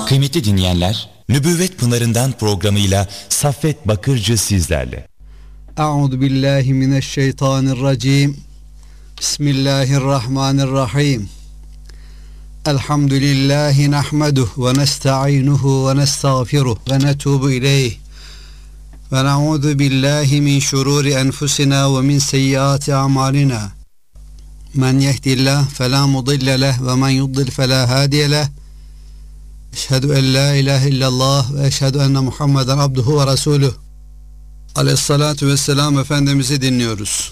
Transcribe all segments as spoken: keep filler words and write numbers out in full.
Kıymetli dinleyenler, Nübüvvet Pınarından programıyla Saffet Bakırcı sizlerle. Euzu billahi mineşşeytanirracim. Bismillahirrahmanirrahim. Elhamdülillahi nahmeduhu ve nesta'inuhu ve nestağfiruh ve netubu ileyh. Ve na'udzu billahi min şururi enfusina ve min seyyiati a'malina. Men yehdihillahu fela mudille leh ve men yudlil fela hadiye leh. Eşhedü en la ilahe illallah ve eşhedü enne Muhammeden abduhu ve resuluh. Aleyhissalatu vesselam Efendimiz'i dinliyoruz.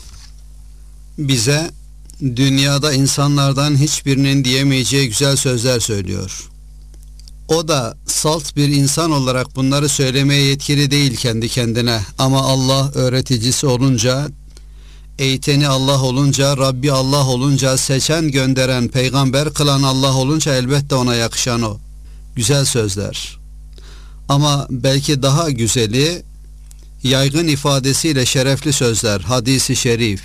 Bize dünyada insanlardan hiçbirinin diyemeyeceği güzel sözler söylüyor. O da salt bir insan olarak bunları söylemeye yetkili değil kendi kendine. Ama Allah öğreticisi olunca, eğiteni Allah olunca, Rabbi Allah olunca, seçen gönderen, peygamber kılan Allah olunca elbette ona yakışan o. Güzel sözler. Ama belki daha güzeli, yaygın ifadesiyle şerefli sözler, hadisi şerif.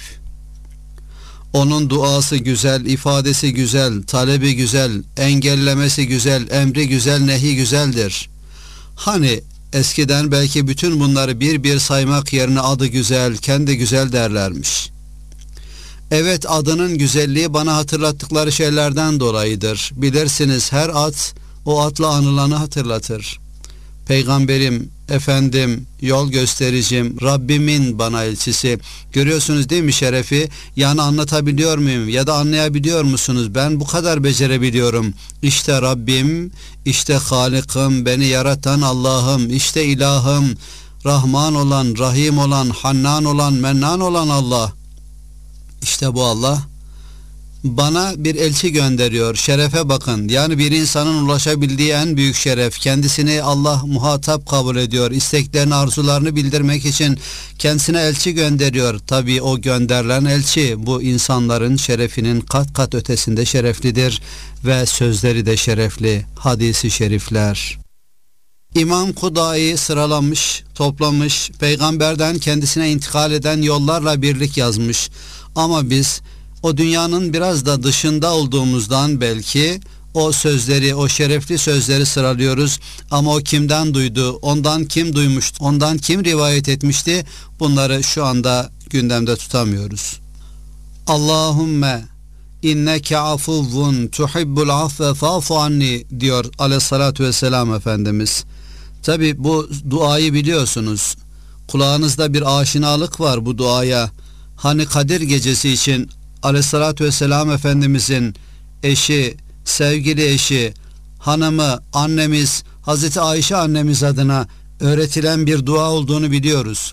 Onun duası güzel, ifadesi güzel, talebi güzel, engellemesi güzel, emri güzel, nehi güzeldir. Hani eskiden belki bütün bunları bir bir saymak yerine adı güzel, kendi güzel derlermiş. Evet, adının güzelliği bana hatırlattıkları şeylerden dolayıdır. Bilirsiniz, her at o atla anılanı hatırlatır. Peygamberim, efendim, yol göstericim, Rabbimin bana elçisi. Görüyorsunuz değil mi şerefi? Yani anlatabiliyor muyum ya da anlayabiliyor musunuz? Ben bu kadar becerebiliyorum. İşte Rabbim, işte Halik'im, beni yaratan Allah'ım, işte ilahım, Rahman olan, Rahim olan, Hannan olan, Mennan olan Allah. İşte bu Allah bana bir elçi gönderiyor. Şerefe bakın. Yani bir insanın ulaşabildiği en büyük şeref. Kendisini Allah muhatap kabul ediyor. İsteklerini, arzularını bildirmek için kendisine elçi gönderiyor. Tabii o gönderilen elçi bu insanların şerefinin kat kat ötesinde şereflidir ve sözleri de şerefli. Hadisi şerifler. İmam Kudai sıralamış, toplamış, peygamberden kendisine intikal eden yollarla birlik yazmış. Ama biz o dünyanın biraz da dışında olduğumuzdan belki o sözleri, o şerefli sözleri sıralıyoruz. Ama o kimden duydu, ondan kim duymuştu, ondan kim rivayet etmişti, bunları şu anda gündemde tutamıyoruz. Allahümme inneke afuvvun tuhibbul affe fa'fu anni diyor aleyhissalatü vesselam Efendimiz. Tabi bu duayı biliyorsunuz. Kulağınızda bir aşinalık var bu duaya. Hani Kadir gecesi için Aleyhissalatü vesselam Efendimizin eşi, sevgili eşi, hanımı, annemiz Hazreti Ayşe annemiz adına öğretilen bir dua olduğunu biliyoruz.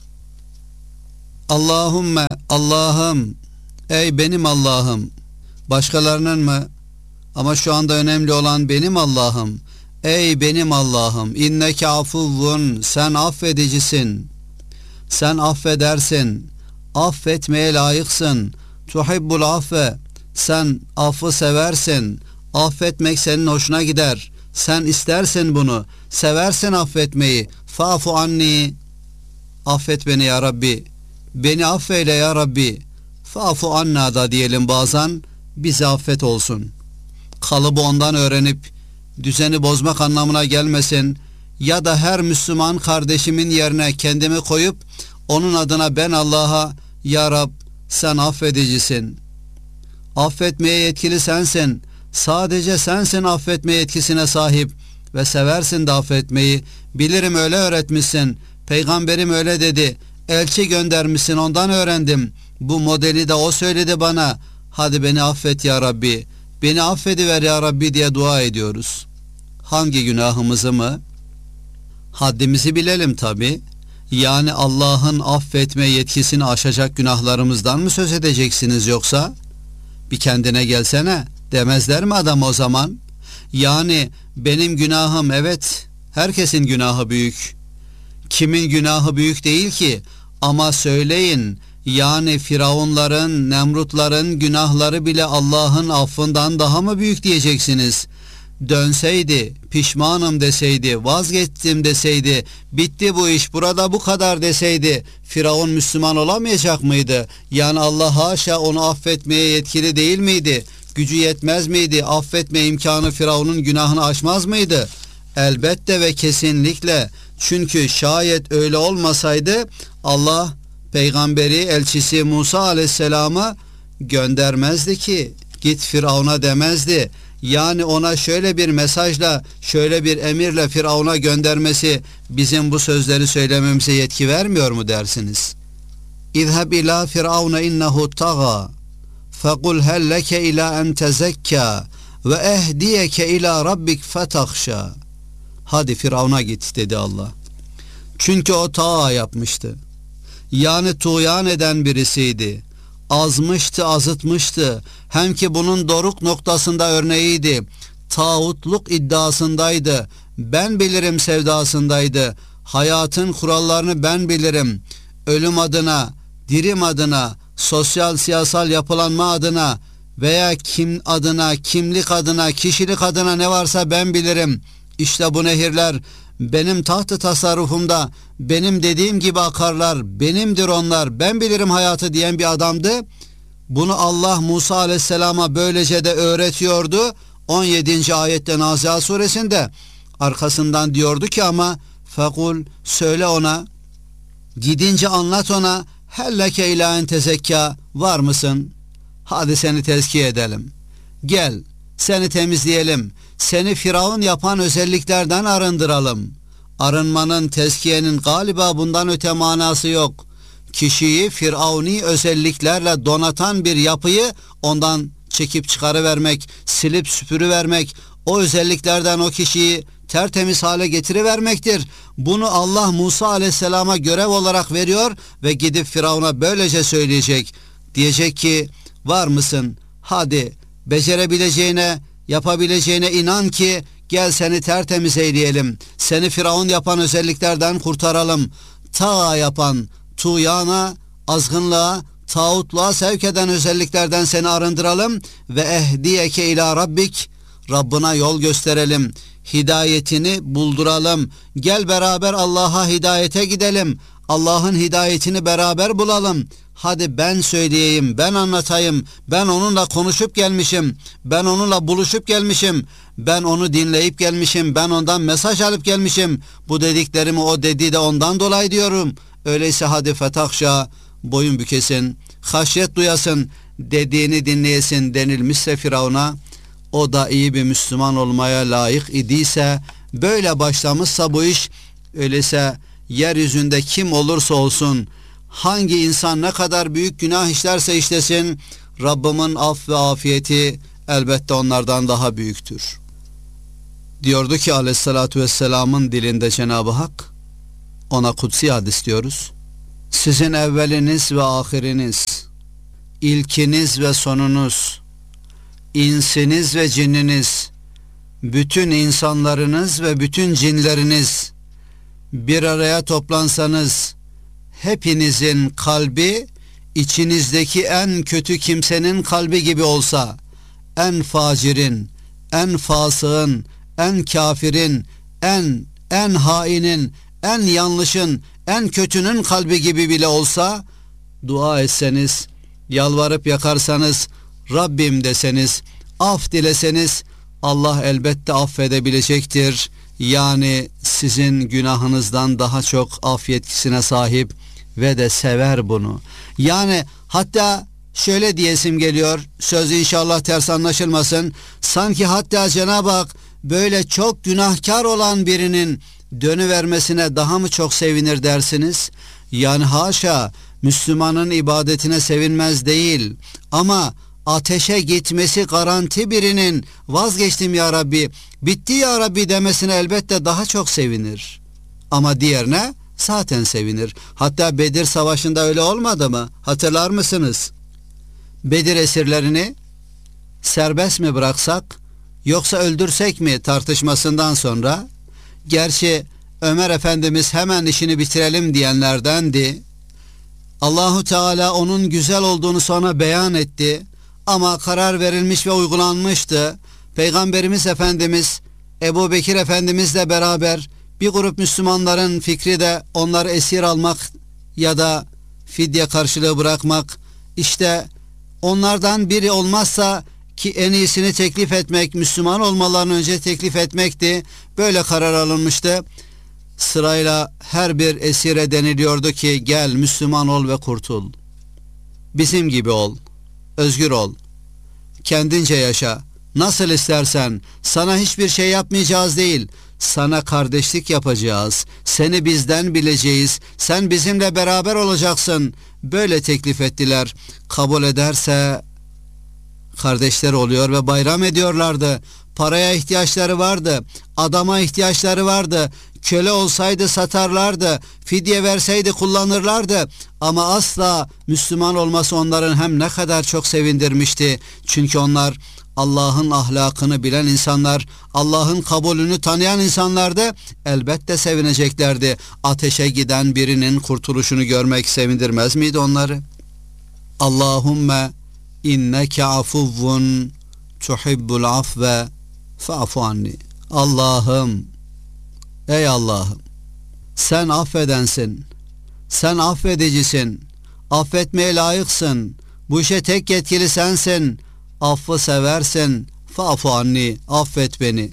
Allahümme, Allah'ım, ey benim Allah'ım, başkalarının mı? Ama şu anda önemli olan benim Allah'ım, ey benim Allah'ım, inneke afuvvun, sen affedicisin, sen affedersin, affetmeye layıksın. Tuhibbul affe, sen affı seversin, affetmek senin hoşuna gider, sen istersin bunu, seversin affetmeyi. Fa'fu anni, affet beni ya Rabbi, beni affeyle ya Rabbi. Fa'fu anna da diyelim bazen, bizi affet olsun. Kalıbı ondan öğrenip düzeni bozmak anlamına gelmesin. Ya da her Müslüman kardeşimin yerine kendimi koyup onun adına ben Allah'a, ya Rab sen affedicisin, affetmeye yetkili sensin, sadece sensin affetme yetkisine sahip ve seversin de affetmeyi, bilirim öyle öğretmişsin, peygamberim öyle dedi, elçi göndermişsin, ondan öğrendim, bu modeli de o söyledi bana, hadi beni affet ya Rabbi, beni affediver ya Rabbi diye dua ediyoruz. Hangi günahımızı mı? Haddimizi bilelim tabi. Yani Allah'ın affetme yetkisini aşacak günahlarımızdan mı söz edeceksiniz yoksa? Bir kendine gelsene demezler mi adam o zaman? Yani benim günahım, evet, herkesin günahı büyük. Kimin günahı büyük değil ki? Ama söyleyin, yani Firavunların, Nemrutların günahları bile Allah'ın affından daha mı büyük diyeceksiniz? Dönseydi, pişmanım deseydi, vazgeçtim deseydi, bitti bu iş, burada bu kadar deseydi, Firavun Müslüman olamayacak mıydı? Yani Allah haşa onu affetmeye yetkili değil miydi? Gücü yetmez miydi? Affetme imkanı Firavun'un günahını aşmaz mıydı? Elbette ve kesinlikle, çünkü şayet öyle olmasaydı Allah peygamberi, elçisi Musa aleyhisselama göndermezdi ki, git Firavun'a demezdi. Yani ona şöyle bir mesajla, şöyle bir emirle Firavun'a göndermesi bizim bu sözleri söylememize yetki vermiyor mu dersiniz? İzheb ila firavuna innehu taga fekul hel leke ila en tezekka ve ehdiyeke ila rabbik fetakhşa. Hadi Firavun'a git dedi Allah. Çünkü o tağa yapmıştı. Yani tuğyan eden birisiydi. Azmıştı, azıtmıştı. Hem ki bunun doruk noktasında örneğiydi. Tağutluk iddiasındaydı. Ben bilirim sevdasındaydı. Hayatın kurallarını ben bilirim. Ölüm adına, dirim adına, sosyal siyasal yapılanma adına veya kim adına, kimlik adına, kişilik adına ne varsa ben bilirim. İşte bu nehirler benim taht-ı tasarrufumda, benim dediğim gibi akarlar, benimdir onlar, ben bilirim hayatı diyen bir adamdı. Bunu Allah Musa aleyhisselama böylece de öğretiyordu. on yedinci ayette Nazihat suresinde arkasından diyordu ki ama fekul, söyle ona, gidince anlat ona, helleke ila en tezekka, var mısın? Hadi seni tezkiye edelim. Gel, seni temizleyelim. Seni Firavun yapan özelliklerden arındıralım. Arınmanın, tezkiyenin galiba bundan öte manası yok. Kişiyi firavuni özelliklerle donatan bir yapıyı ondan çekip çıkarıvermek, silip süpürüvermek, o özelliklerden o kişiyi tertemiz hale getirivermektir. Bunu Allah Musa aleyhisselama görev olarak veriyor ve gidip Firavun'a böylece söyleyecek. Diyecek ki, var mısın? Hadi becerebileceğine, yapabileceğine inan ki gel seni tertemiz eyleyelim. Seni Firavun yapan özelliklerden kurtaralım. Ta yapan, tuğyana, azgınlığa, tağutluğa sevk eden özelliklerden seni arındıralım ve ehdiyeke ila rabbik, Rabbına yol gösterelim. Hidayetini bulduralım. Gel beraber Allah'a hidayete gidelim. Allah'ın hidayetini beraber bulalım. Hadi ben söyleyeyim, ben anlatayım. Ben onunla konuşup gelmişim. Ben onunla buluşup gelmişim. Ben onu dinleyip gelmişim. Ben ondan mesaj alıp gelmişim. Bu dediklerimi o dediği de ondan dolayı diyorum. Öyleyse hadi fetakhşa, boyun bükesin, haşyet duyasın, dediğini dinleyesin denilmişse Firavun'a, o da iyi bir Müslüman olmaya layık idiyse, böyle başlamışsa bu iş, öyleyse yeryüzünde kim olursa olsun, hangi insan ne kadar büyük günah işlerse işlesin, Rabbimin af ve afiyeti elbette onlardan daha büyüktür. Diyordu ki aleyhissalatü vesselamın dilinde Cenab-ı Hak, ona kutsi hadis diyoruz. Sizin evveliniz ve ahiriniz, ilkiniz ve sonunuz, insiniz ve cinniniz, bütün insanlarınız ve bütün cinleriniz bir araya toplansanız, hepinizin kalbi içinizdeki en kötü kimsenin kalbi gibi olsa, en facirin, en fasığın, en kafirin, en en hainin, en yanlışın, en kötünün kalbi gibi bile olsa, dua etseniz, yalvarıp yakarsanız, Rabbim deseniz, af dileseniz, Allah elbette affedebilecektir. Yani sizin günahınızdan daha çok af yetkisine sahip ve de sever bunu. Yani hatta şöyle diyesim geliyor, söz inşallah ters anlaşılmasın, sanki hatta Cenab-ı Hak böyle çok günahkar olan birinin dönüvermesine daha mı çok sevinir dersiniz? Yani haşa, Müslümanın ibadetine sevinmez değil, ama ateşe gitmesi garanti birinin vazgeçtim ya Rabbi, bitti ya Rabbi demesine elbette daha çok sevinir. Ama diğerine zaten sevinir. Hatta Bedir Savaşı'nda öyle olmadı mı? Hatırlar mısınız? Bedir esirlerini serbest mi bıraksak yoksa öldürsek mi tartışmasından sonra, gerçi Ömer Efendimiz hemen işini bitirelim diyenlerdendi. Allahu Teala onun güzel olduğunu sonra beyan etti. Ama karar verilmiş ve uygulanmıştı. Peygamberimiz Efendimiz, Ebu Bekir Efendimizle beraber bir grup Müslümanların fikri de onları esir almak ya da fidye karşılığı bırakmak. İşte onlardan biri olmazsa ki en iyisini teklif etmek, Müslüman olmalarını önce teklif etmekti. Böyle karar alınmıştı. Sırayla her bir esire deniliyordu ki gel Müslüman ol ve kurtul. Bizim gibi ol, özgür ol, kendince yaşa, nasıl istersen, sana hiçbir şey yapmayacağız değil, sana kardeşlik yapacağız, seni bizden bileceğiz, sen bizimle beraber olacaksın. Böyle teklif ettiler. Kabul ederse kardeşler oluyor ve bayram ediyorlardı. Paraya ihtiyaçları vardı, adama ihtiyaçları vardı, köle olsaydı satarlardı, fidye verseydi kullanırlardı. Ama asla Müslüman olması onların hem ne kadar çok sevindirmişti. Çünkü onlar Allah'ın ahlakını bilen insanlar, Allah'ın kabulünü tanıyan insanlardı. Elbette sevineceklerdi. Ateşe giden birinin kurtuluşunu görmek sevindirmez miydi onları? Allahümme inneke afuvvun tuhibbul afve fa'fu anni. Allah'ım, ey Allah'ım, sen affedensin, sen affedicisin, affetmeye layıksın, bu işe tek yetkili sensin, affı seversin, fa'fu anni, affet beni.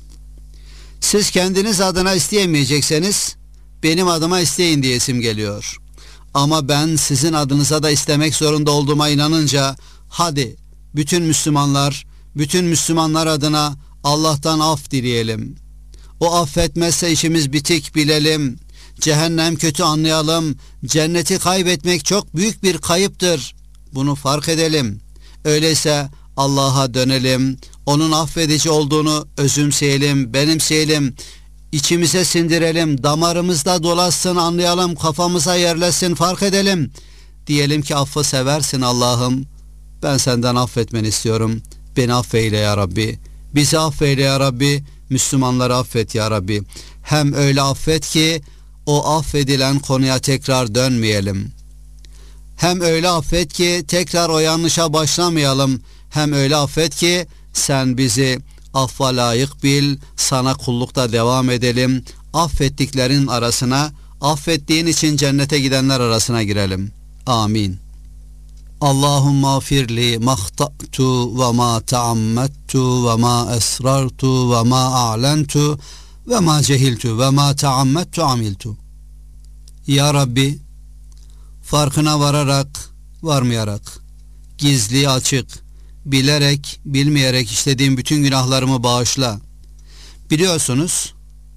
Siz kendiniz adına isteyemeyecekseniz benim adıma isteyin diyesim geliyor. Ama ben sizin adınıza da istemek zorunda olduğuma inanınca hadi bütün Müslümanlar, bütün Müslümanlar adına Allah'tan af dileyelim. O affetmezse işimiz bitik bilelim. Cehennem kötü anlayalım. Cenneti kaybetmek çok büyük bir kayıptır. Bunu fark edelim. Öyleyse Allah'a dönelim. Onun affedici olduğunu özümseyelim, benimseyelim. İçimize sindirelim. Damarımızda dolaşsın, anlayalım. Kafamıza yerleşsin, fark edelim. Diyelim ki affı seversin Allah'ım. Ben senden affetmeni istiyorum. Beni affeyle ya Rabbi. Bizi affeyle ya Rabbi. Müslümanları affet ya Rabbi. Hem öyle affet ki o affedilen konuya tekrar dönmeyelim. Hem öyle affet ki tekrar o yanlışa başlamayalım. Hem öyle affet ki sen bizi affa layık bil, sana kullukta devam edelim. Affettiklerin arasına, affettiğin için cennete gidenler arasına girelim. Amin. Allahümme afirli mahta'tu ve ma taammettu ve ma esrartu ve ma a'lentu ve ma cehiltu ve ma taammettu amiltu. Ya Rabbi, farkına vararak, varmayarak, gizli açık, bilerek, bilmeyerek işlediğim bütün günahlarımı bağışla. Biliyorsunuz,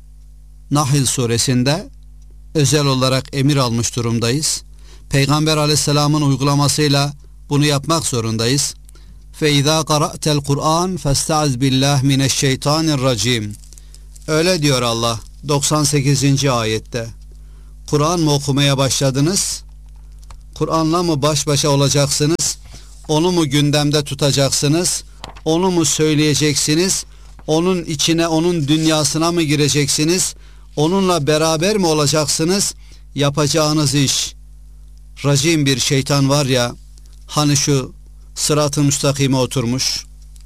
Nahl suresinde özel olarak emir almış durumdayız. Peygamber aleyhisselamın uygulamasıyla bunu yapmak zorundayız. فَاِذَا قَرَأْتَ الْقُرْآنِ فَاسْتَعِذْ بِاللّٰهِ مِنَ الشَّيْطَانِ الرَّجِيمِ. Öyle diyor Allah doksan sekizinci ayette. Kur'an mı okumaya başladınız? Kur'an'la mı baş başa olacaksınız? Onu mu gündemde tutacaksınız? Onu mu söyleyeceksiniz? Onun içine, onun dünyasına mı gireceksiniz? Onunla beraber mi olacaksınız? Yapacağınız iş, racim bir şeytan var ya, hani şu sırat-ı müstakime oturmuş,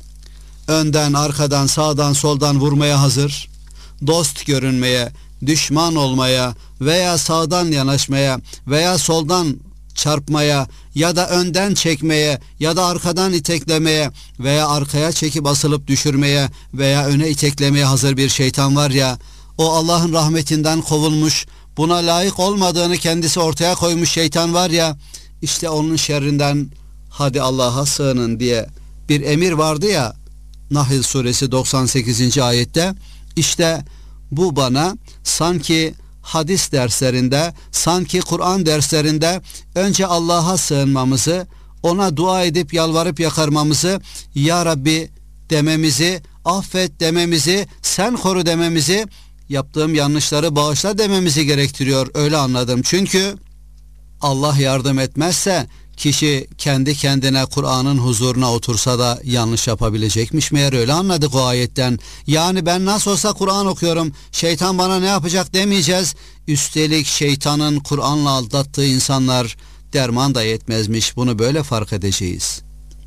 önden, arkadan, sağdan, soldan vurmaya hazır, dost görünmeye, düşman olmaya veya sağdan yanaşmaya veya soldan çarpmaya ya da önden çekmeye ya da arkadan iteklemeye veya arkaya çekip asılıp düşürmeye veya öne iteklemeye hazır bir şeytan var ya, o Allah'ın rahmetinden kovulmuş, buna layık olmadığını kendisi ortaya koymuş şeytan var ya, işte onun şerrinden hadi Allah'a sığının diye bir emir vardı ya Nahl suresi doksan sekizinci ayette. İşte bu bana sanki hadis derslerinde, sanki Kur'an derslerinde önce Allah'a sığınmamızı, ona dua edip yalvarıp yakarmamızı, ya Rabbi dememizi, affet dememizi, sen koru dememizi, yaptığım yanlışları bağışla dememizi gerektiriyor. Öyle anladım. Çünkü Allah yardım etmezse kişi kendi kendine Kur'an'ın huzuruna otursa da yanlış yapabilecekmiş. Meğer öyle anladık o ayetten. Yani ben nasıl olsa Kur'an okuyorum, şeytan bana ne yapacak demeyeceğiz. Üstelik şeytanın Kur'an'la aldattığı insanlar derman da yetmezmiş. Bunu böyle fark edeceğiz.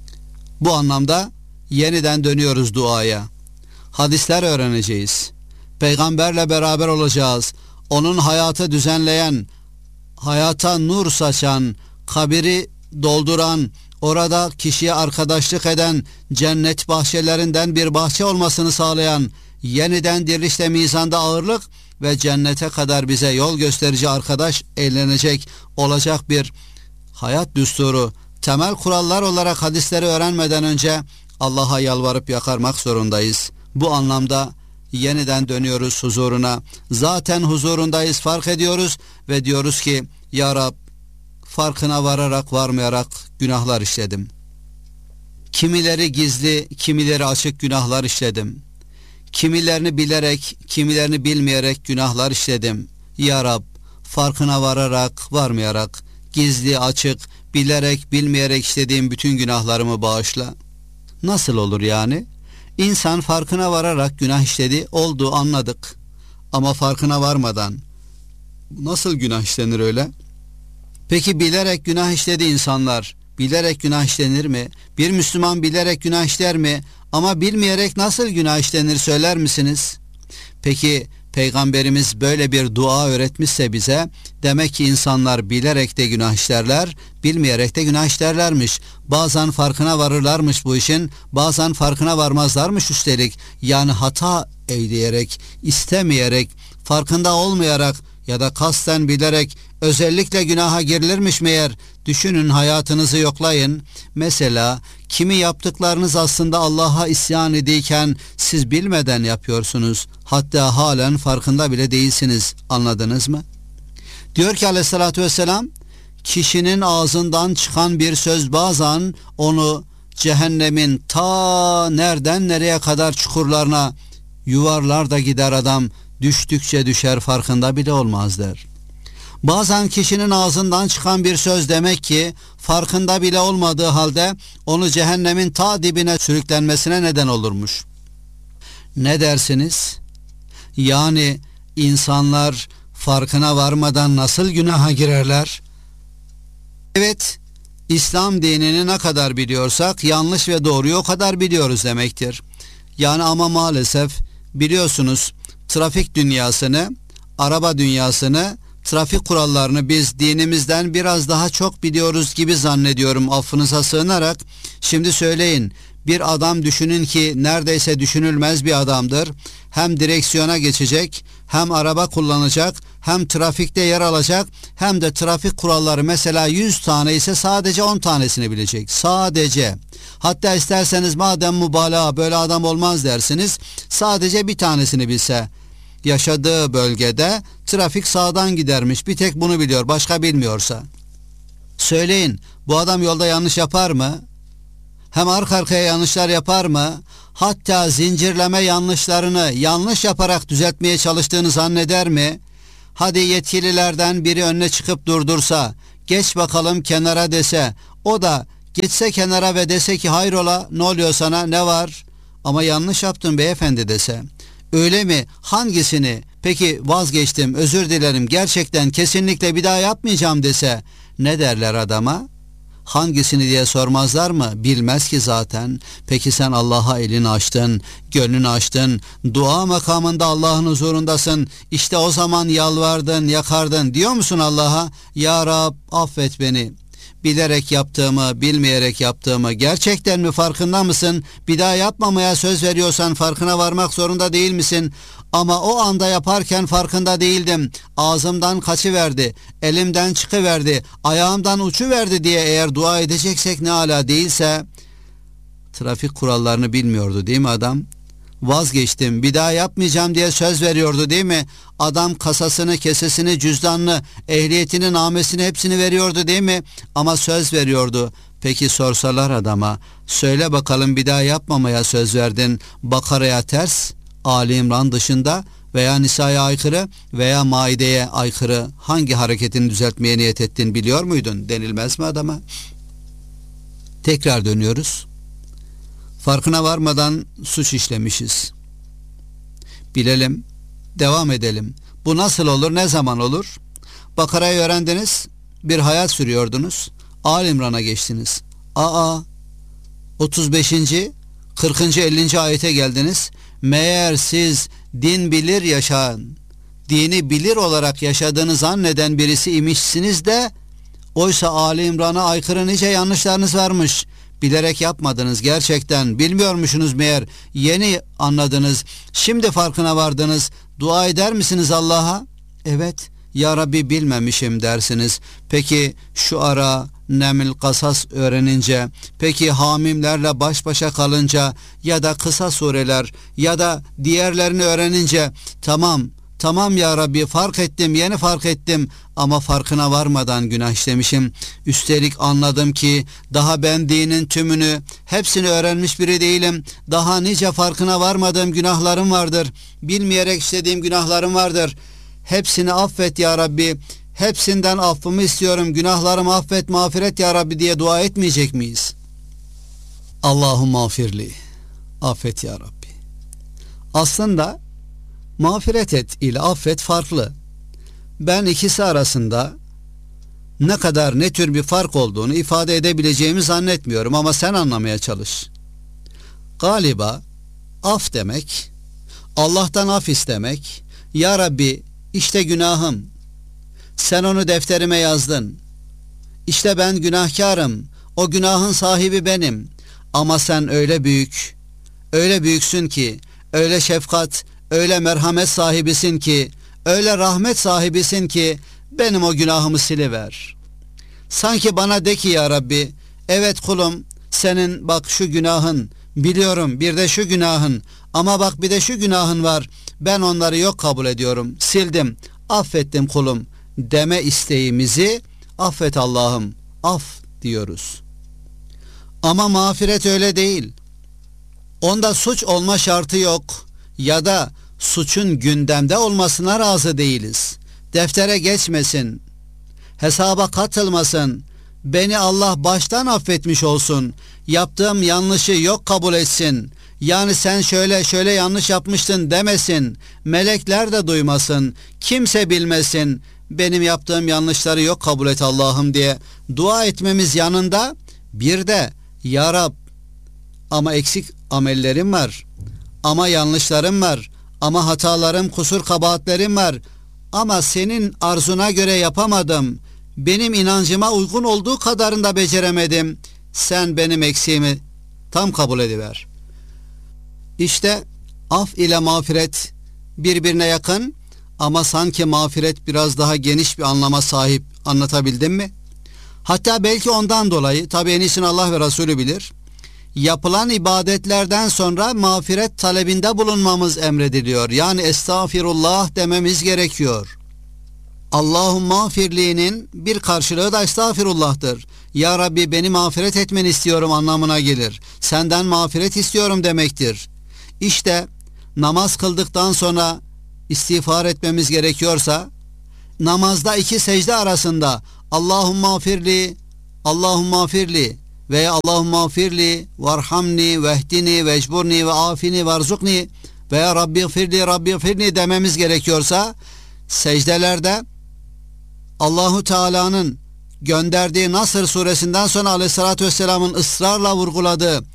Bu anlamda yeniden dönüyoruz duaya. Hadisler öğreneceğiz. Peygamberle beraber olacağız. Onun hayatı düzenleyen, hayata nur saçan, kabiri dolduran, orada kişiye arkadaşlık eden, cennet bahçelerinden bir bahçe olmasını sağlayan, yeniden dirilişte mizanda ağırlık ve cennete kadar bize yol gösterici arkadaş eğlenecek olacak bir hayat düsturu, temel kurallar olarak hadisleri öğrenmeden önce Allah'a yalvarıp yakarmak zorundayız. Bu anlamda yeniden dönüyoruz huzuruna. Zaten huzurundayız, fark ediyoruz ve diyoruz ki Ya Rab, farkına vararak varmayarak günahlar işledim. Kimileri gizli, kimileri açık günahlar işledim. Kimilerini bilerek, kimilerini bilmeyerek günahlar işledim. Ya Rab, farkına vararak varmayarak, gizli, açık, bilerek, bilmeyerek işlediğim bütün günahlarımı bağışla. Nasıl olur yani? İnsan farkına vararak günah işledi, oldu, anladık. Ama farkına varmadan nasıl günah işlenir öyle? Peki bilerek günah işledi insanlar, bilerek günah işlenir mi? Bir Müslüman bilerek günah işler mi? Ama bilmeyerek nasıl günah işlenir söyler misiniz? Peki Peygamberimiz böyle bir dua öğretmişse bize, demek ki insanlar bilerek de günah işlerler, bilmeyerek de günah işlerlermiş. Bazen farkına varırlarmış bu işin, bazen farkına varmazlarmış üstelik. Yani hata eyleyerek, istemeyerek, farkında olmayarak ya da kasten bilerek özellikle günaha girilirmiş meğer. Düşünün, hayatınızı yoklayın. Mesela kimi yaptıklarınız aslında Allah'a isyan ediyken siz bilmeden yapıyorsunuz. Hatta halen farkında bile değilsiniz. Anladınız mı? Diyor ki aleyhissalatü vesselam, kişinin ağzından çıkan bir söz bazen onu cehennemin ta nereden nereye kadar çukurlarına yuvarlar da gider adam, düştükçe düşer, farkında bile olmaz der. Bazen kişinin ağzından çıkan bir söz demek ki farkında bile olmadığı halde onu cehennemin ta dibine sürüklenmesine neden olurmuş. Ne dersiniz? Yani insanlar farkına varmadan nasıl günaha girerler? Evet, İslam dinini ne kadar biliyorsak yanlış ve doğruyu o kadar biliyoruz demektir. Yani ama maalesef biliyorsunuz, trafik dünyasını, araba dünyasını, trafik kurallarını biz dinimizden biraz daha çok biliyoruz gibi zannediyorum, affınıza sığınarak. Şimdi söyleyin, bir adam düşünün ki neredeyse düşünülmez bir adamdır. Hem direksiyona geçecek, hem araba kullanacak, hem trafikte yer alacak, hem de trafik kuralları mesela yüz tane ise sadece on tanesini bilecek. Sadece. Hatta isterseniz madem mübalağa, böyle adam olmaz dersiniz, sadece bir tanesini bilse. Yaşadığı bölgede trafik sağdan gidermiş, bir tek bunu biliyor, başka bilmiyorsa. Söyleyin, bu adam yolda yanlış yapar mı? Hem arka arkaya yanlışlar yapar mı? Hatta zincirleme yanlışlarını yanlış yaparak düzeltmeye çalıştığını zanneder mi? Hadi yetkililerden biri önüne çıkıp durdursa, geç bakalım kenara dese, o da geçse kenara ve dese ki hayrola, ne oluyor sana, ne var? Ama yanlış yaptın beyefendi dese. Öyle mi? Hangisini? Peki vazgeçtim, özür dilerim, gerçekten kesinlikle bir daha yapmayacağım dese, ne derler adama? Hangisini diye sormazlar mı? Bilmez ki zaten. Peki sen Allah'a elini açtın, gönlünü açtın, dua makamında Allah'ın huzurundasın. İşte o zaman yalvardın, yakardın. Diyor musun Allah'a? Ya Rab, affet beni. Bilerek yaptığımı, bilmeyerek yaptığımı gerçekten mi farkında mısın? Bir daha yapmamaya söz veriyorsan farkına varmak zorunda değil misin? Ama o anda yaparken farkında değildim. Ağzımdan kaçıverdi, elimden çıkıverdi, ayağımdan uçuverdi diye eğer dua edeceksek ne ala, değilse trafik kurallarını bilmiyordu değil mi adam? Vazgeçtim, bir daha yapmayacağım diye söz veriyordu değil mi? Adam kasasını, kesesini, cüzdanını, ehliyetini, namesini hepsini veriyordu değil mi? Ama söz veriyordu. Peki sorsalar adama, söyle bakalım bir daha yapmamaya söz verdin, Bakara'ya ters, Ali İmran dışında veya Nisa'ya aykırı veya Maide'ye aykırı hangi hareketini düzeltmeye niyet ettin biliyor muydun denilmez mi adama? Tekrar dönüyoruz. Farkına varmadan suç işlemişiz. Bilelim, devam edelim. Bu nasıl olur, ne zaman olur? Bakara'yı öğrendiniz, bir hayat sürüyordunuz, Ali İmran'a geçtiniz. Aa, otuz beşinci, kırkıncı, ellinci ayete geldiniz. Meğer siz din bilir yaşayan, dini bilir olarak yaşadığını zanneden birisi imişsiniz de Oysa Ali İmran'a aykırı nice yanlışlarınız varmış. Bilerek yapmadınız gerçekten. Bilmiyormuşsunuz meğer. Yeni anladınız. Şimdi farkına vardınız. Dua eder misiniz Allah'a? Evet. Ya Rabbi bilmemişim dersiniz. Peki şu ara Neml Kasas öğrenince, peki hamimlerle baş başa kalınca ya da kısa sureler ya da diğerlerini öğrenince tamam, tamam ya Rabbi fark ettim, yeni fark ettim ama farkına varmadan günah işlemişim. Üstelik anladım ki daha ben dinin tümünü, hepsini öğrenmiş biri değilim. Daha nice farkına varmadığım günahlarım vardır. Bilmeyerek işlediğim günahlarım vardır. Hepsini affet ya Rabbi. Hepsinden affımı istiyorum. Günahlarımı affet, mağfiret ya Rabbi diye dua etmeyecek miyiz? Allahümme mağfirli. Affet ya Rabbi. Aslında mağfiret et ile affet farklı. Ben ikisi arasında ne kadar, ne tür bir fark olduğunu ifade edebileceğimi zannetmiyorum ama sen anlamaya çalış. Galiba af demek, Allah'tan af istemek, ya Rabbi işte günahım, sen onu defterime yazdın, İşte ben günahkarım, o günahın sahibi benim ama sen öyle büyük, öyle büyüksün ki, öyle şefkat, öyle merhamet sahibisin ki, öyle rahmet sahibisin ki benim o günahımı siliver. Sanki bana de ki ya Rabbi, evet kulum, senin bak şu günahın, biliyorum bir de şu günahın, ama bak bir de şu günahın var, ben onları yok kabul ediyorum, sildim, affettim kulum deme isteğimizi affet Allah'ım, af diyoruz. Ama mağfiret öyle değil. Onda suç olma şartı yok ya da suçun gündemde olmasına razı değiliz. Deftere geçmesin, hesaba katılmasın, beni Allah baştan affetmiş olsun, yaptığım yanlışı yok kabul etsin, yani sen şöyle şöyle yanlış yapmıştın demesin, melekler de duymasın, kimse bilmesin, benim yaptığım yanlışları yok kabul et Allah'ım diye dua etmemiz yanında bir de ya Rab ama eksik amellerim var, ama yanlışlarım var, ama hatalarım, kusur kabahatlerim var, ama senin arzuna göre yapamadım, benim inancıma uygun olduğu kadarını da beceremedim, sen benim eksiğimi tam kabul ediver. İşte af ile mağfiret birbirine yakın ama sanki mağfiret biraz daha geniş bir anlama sahip, anlatabildim mi? Hatta belki ondan dolayı, tabi en iyisini Allah ve Resulü bilir, yapılan ibadetlerden sonra mağfiret talebinde bulunmamız emrediliyor. Yani estağfirullah dememiz gerekiyor. Allahümme mağfirliğinin bir karşılığı da estağfirullah'tır. Ya Rabbi beni mağfiret etmeni istiyorum anlamına gelir. Senden mağfiret istiyorum demektir. İşte namaz kıldıktan sonra istiğfar etmemiz gerekiyorsa, namazda iki secde arasında Allahümme mağfirli, Allahümme mağfirli veya Allahümme mağfirli varhamni vehdini vecburni ve afini varzukni veya Rabbi gfirli Rabbi gfirli dememiz gerekiyorsa, secdelerde Allahu Teala'nın gönderdiği Nasr suresinden sonra Aleyhisselatü Vesselam'ın ısrarla vurguladığı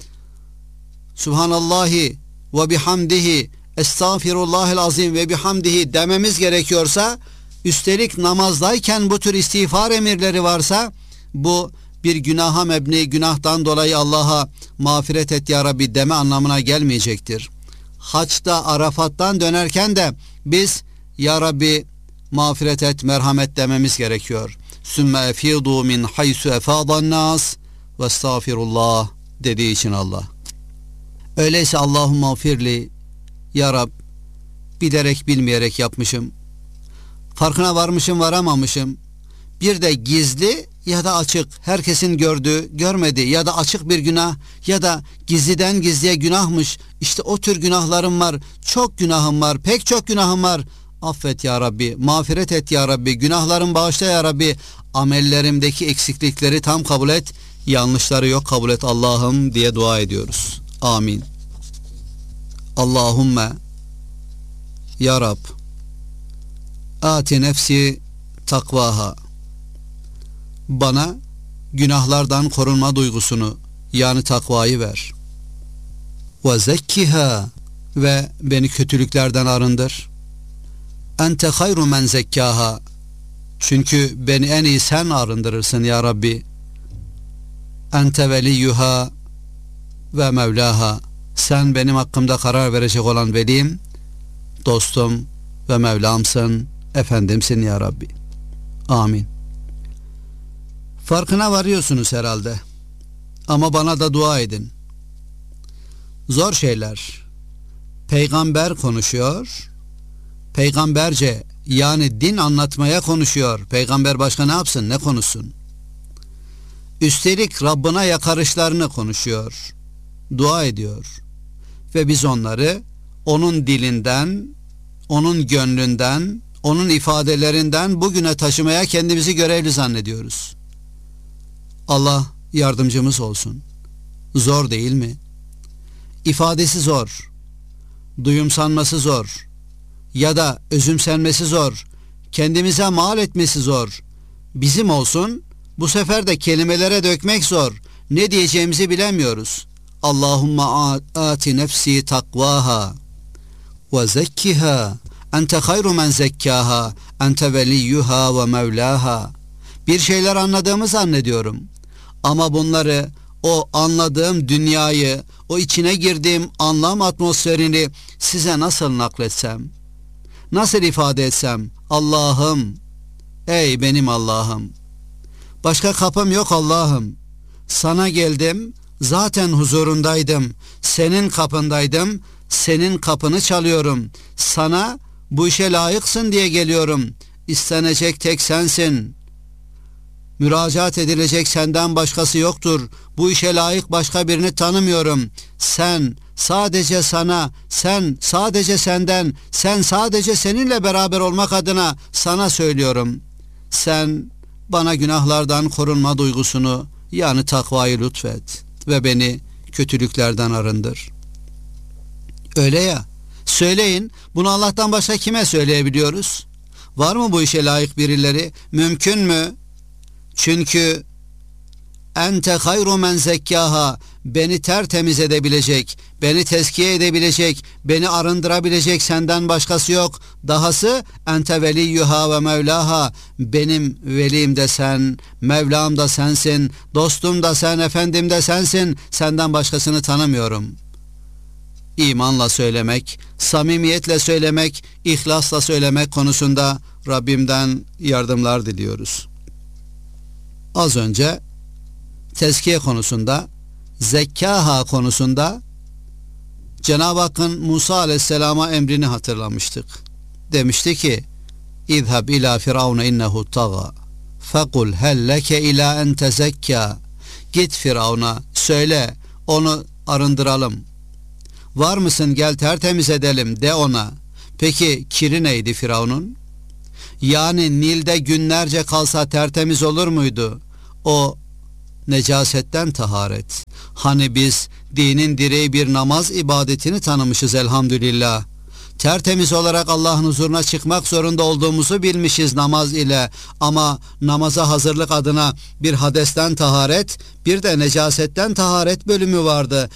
Subhanallahi ve bihamdihi estağfirullahel azim ve bihamdihi dememiz gerekiyorsa, üstelik namazdayken bu tür istiğfar emirleri varsa, bu bir günaha mebni, günahtan dolayı Allah'a mağfiret et ya Rabbi deme anlamına gelmeyecektir. Haçta Arafat'tan dönerken de biz ya Rabbi mağfiret et, merhamet dememiz gerekiyor. Sümme efidu min haysu efadan nas ve estağfirullah dediği için Allah. Öyleyse Allahümme mağfirli, ya Rab bilerek bilmeyerek yapmışım, farkına varmışım varamamışım, bir de gizli ya da açık, herkesin gördüğü görmedi ya da açık bir günah ya da gizliden gizliye günahmış, işte o tür günahlarım var, çok günahım var, pek çok günahım var, affet ya Rabbi, mağfiret et ya Rabbi, günahlarımı bağışla ya Rabbi, amellerimdeki eksiklikleri tam kabul et, yanlışları yok kabul et Allah'ım diye dua ediyoruz. Amin. Allahümme ya Rab ati nefsi takvaha, bana günahlardan korunma duygusunu yani takvayı ver. Ve zekkiha, ve beni kötülüklerden arındır. Ente hayru men zekkaha, Çünkü beni en iyi sen arındırırsın ya Rabbi. Ente veliyyuha ve mevlaha. Sen benim hakkımda karar verecek olan velim, dostum ve Mevlamsın, efendimsin ya Rabbi. Amin. Farkına varıyorsunuz herhalde. Ama bana da dua edin. Zor şeyler. Peygamber konuşuyor. Peygamberce, yani din anlatmaya konuşuyor. Peygamber başka ne yapsın, ne konuşsun? Üstelik Rabbına yakarışlarını konuşuyor. Dua ediyor. Ve biz onları onun dilinden, onun gönlünden, onun ifadelerinden bugüne taşımaya kendimizi görevli zannediyoruz. Allah yardımcımız olsun. Zor değil mi? İfadesi zor. Duyumsanması zor. Ya da özümsenmesi zor. Kendimize mal etmesi zor. Bizim olsun, bu sefer de kelimelere dökmek zor. Ne diyeceğimizi bilemiyoruz. Allahumma ati nefsi takvaha ve zekkiha ente hayru men zekkaha ente veliyyuha ve mevlaha. Bir şeyler anladığımı zannediyorum. Ama bunları, o anladığım dünyayı, o içine girdiğim anlam atmosferini size nasıl nakletsem, nasıl ifade etsem? Allah'ım, ey benim Allah'ım, başka kapım yok Allah'ım. Sana geldim, zaten huzurundaydım, senin kapındaydım, senin kapını çalıyorum. Sana bu işe layıksın diye geliyorum. İstenecek tek sensin. Müracaat edilecek senden başkası yoktur. Bu işe layık başka birini tanımıyorum. Sen, sadece sana, sen, sadece senden, sen sadece seninle beraber olmak adına sana söylüyorum. Sen bana günahlardan korunma duygusunu, yani takvayı lütfet ve beni kötülüklerden arındır. Öyle ya, söyleyin, bunu Allah'tan başka kime söyleyebiliyoruz? Var mı bu işe layık birileri? Mümkün mü? Çünkü ente hayru men zekkaha, beni tertemiz edebilecek, beni tezkiye edebilecek, beni arındırabilecek senden başkası yok. Dahası ente veliyyuha ve mevlaha, benim velim de sen, Mevlam da sensin, dostum da sen, efendim de sensin. Senden başkasını tanımıyorum. İmanla söylemek, samimiyetle söylemek, ihlasla söylemek konusunda Rabbimden yardımlar diliyoruz. Az önce tezkiye konusunda, zekkaha konusunda Cenab-ı Hakk'ın Musa aleyhisselama emrini hatırlamıştık. Demişti ki, İzhab ila firavune innehu taga fekul helleke ila en tezekka. Git Firavun'a, söyle, onu arındıralım. Var mısın, gel tertemiz edelim de ona. Peki kiri neydi Firavun'un? Yani Nil'de günlerce kalsa tertemiz olur muydu? O necasetten taharet. Hani biz dinin direği bir namaz ibadetini tanımışız elhamdülillah. Tertemiz olarak Allah'ın huzuruna çıkmak zorunda olduğumuzu bilmişiz namaz ile. Ama namaza hazırlık adına bir hadesten taharet, bir de necasetten taharet bölümü vardı.